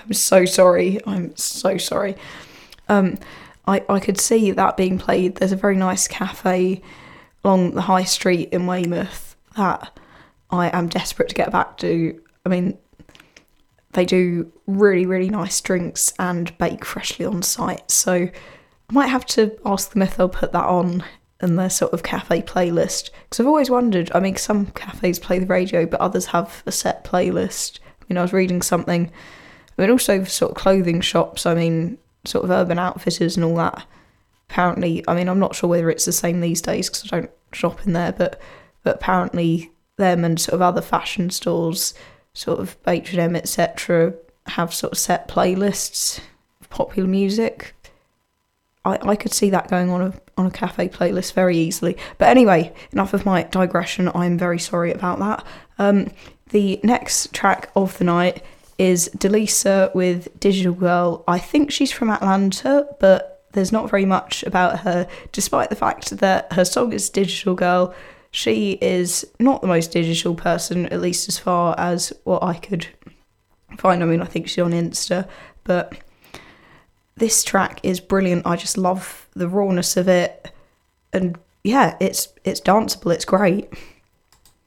I'm so sorry. I'm so sorry. I could see that being played. There's a very nice cafe along the high street in Weymouth that I am desperate to get back to. I mean, they do really, really nice drinks and bake freshly on site. So I might have to ask them if they'll put that on in their sort of cafe playlist. Because I've always wondered, I mean, some cafes play the radio, but others have a set playlist. I mean, I was reading something. I mean, also sort of clothing shops, I mean, sort of Urban Outfitters and all that. Apparently, I mean, I'm not sure whether it's the same these days because I don't shop in there, but apparently them and sort of other fashion stores, sort of H&M, etc., have sort of set playlists of popular music. I could see that going on a cafe playlist very easily. But anyway, enough of my digression. I'm very sorry about that. The next track of the night is Delisa with Digital Girl. I think she's from Atlanta, but there's not very much about her, despite the fact that her song is Digital Girl. She is not the most digital person, at least as far as what I could find. I mean, I think she's on Insta, but this track is brilliant. I just love the rawness of it. And yeah, it's danceable, it's great.